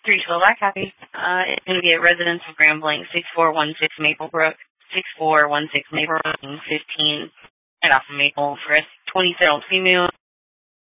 312 I copy. It's going to be at Residence of Grambling, 6416 Maplebrook, 6416 Maplebrook, 15 and off of Maple for a 20-year-old female.